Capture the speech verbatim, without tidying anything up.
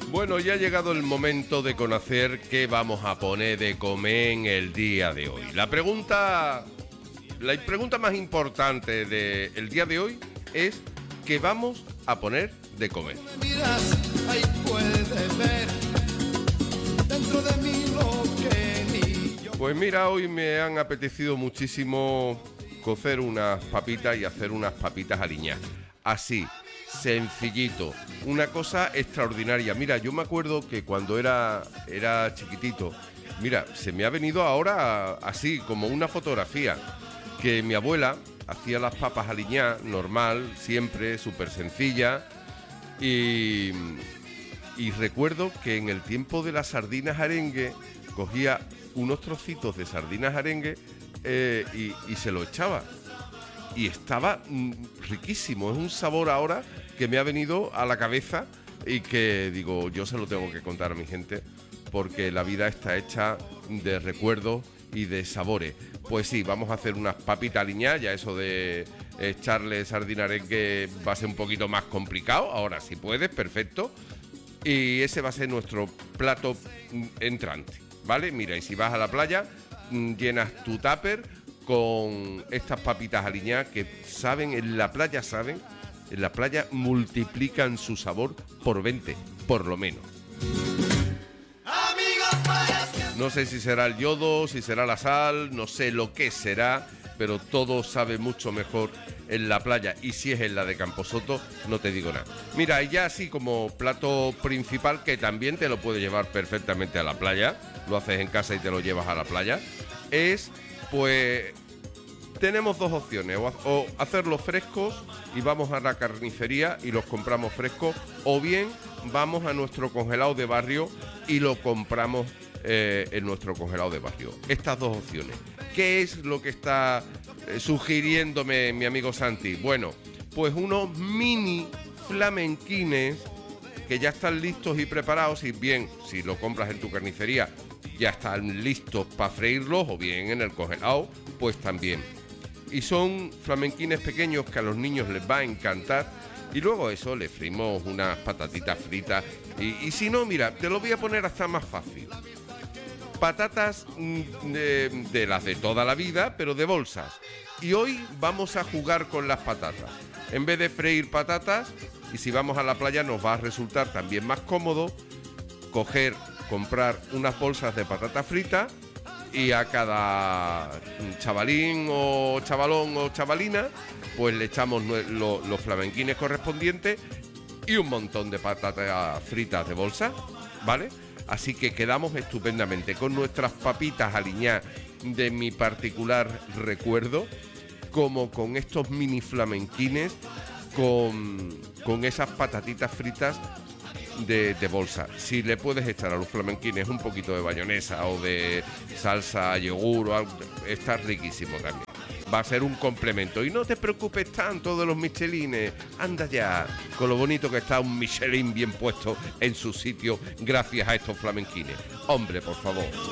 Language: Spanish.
Bueno, ya ha llegado el momento de conocer qué vamos a poner de comer en el día de hoy. La pregunta, la pregunta más importante del día de hoy es ¿qué vamos a poner de comer? Miras, ahí puedes ver dentro de mí lo que ni yo. Pues mira, hoy me han apetecido muchísimo cocer unas papitas y hacer unas papitas aliñadas. Así, sencillito, una cosa extraordinaria. Mira, yo me acuerdo que cuando era, era chiquitito, mira, se me ha venido ahora así, como una fotografía, que mi abuela hacía las papas aliñadas, normal, siempre, súper sencilla, y, y recuerdo que en el tiempo de las sardinas arengue, cogía unos trocitos de sardinas arengue eh, y, y se lo echaba. Y estaba mm, riquísimo, es un sabor ahora que me ha venido a la cabeza y que digo, yo se lo tengo que contar a mi gente porque la vida está hecha de recuerdos y de sabores. Pues sí, vamos a hacer unas papitas aliñadas, ya eso de echarle sardina arengue va a ser un poquito más complicado, ahora si puedes, perfecto. Y ese va a ser nuestro plato entrante, ¿vale? Mira, y si vas a la playa, llenas tu tupper con estas papitas aliñadas que saben, en la playa saben, en la playa multiplican su sabor por veinte, por lo menos. No sé si será el yodo, si será la sal, no sé lo que será, pero todo sabe mucho mejor en la playa. Y si es en la de Camposoto, no te digo nada. Mira, y ya así como plato principal, que también te lo puedes llevar perfectamente a la playa, lo haces en casa y te lo llevas a la playa, es... Pues tenemos dos opciones, o, o hacerlos frescos y vamos a la carnicería y los compramos frescos, o bien vamos a nuestro congelado de barrio y lo compramos eh, en nuestro congelado de barrio. Estas dos opciones. ¿Qué es lo que está eh, sugiriéndome mi amigo Santi? Bueno, pues unos mini flamenquines que ya están listos y preparados, y bien, si lo compras en tu carnicería, ya están listos para freírlos, o bien en el congelado, pues también. Y son flamenquines pequeños que a los niños les va a encantar. Y luego eso, le freímos unas patatitas fritas. Y, y si no, mira, te lo voy a poner hasta más fácil. Patatas de, de las de toda la vida, pero de bolsas. Y hoy vamos a jugar con las patatas. En vez de freír patatas, y si vamos a la playa nos va a resultar también más cómodo coger, comprar unas bolsas de patata frita y a cada chavalín o chavalón o chavalina pues le echamos lo, los flamenquines correspondientes y un montón de patatas fritas de bolsa, ¿vale? Así que quedamos estupendamente con nuestras papitas aliñadas de mi particular recuerdo, como con estos mini flamenquines con, con esas patatitas fritas De, de bolsa. Si le puedes echar a los flamenquines un poquito de bayonesa o de salsa yogur o algo, está riquísimo también. Va a ser un complemento. Y no te preocupes tanto de los michelines. Anda ya, con lo bonito que está un Michelin bien puesto en su sitio gracias a estos flamenquines. Hombre, por favor.